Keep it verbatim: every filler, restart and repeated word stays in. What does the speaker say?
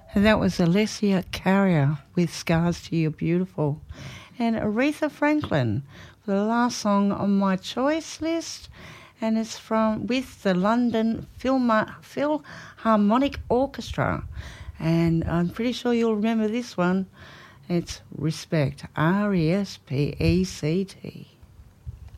And that was Alessia Carrier with Scars to You Beautiful. And Aretha Franklin, the last song on my choice list, and it's from with the London Philma- Philharmonic Orchestra. And I'm pretty sure you'll remember this one. It's Respect, R E S P E C T.